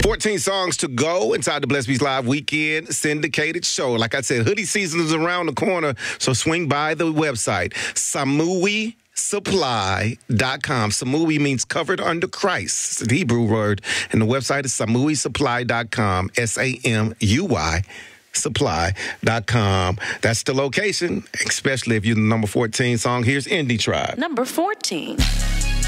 14 songs to go inside the Blessed Beats Live Weekend syndicated show. Like I said, hoodie season is around the corner, so swing by the website, SamuiSupply.com. Samui means covered under Christ. It's the Hebrew word, and the website is SamuiSupply.com, SAMUI. Supply.com. That's the location, especially if you're the number 14 song. Here's Indie Tribe. Number 14.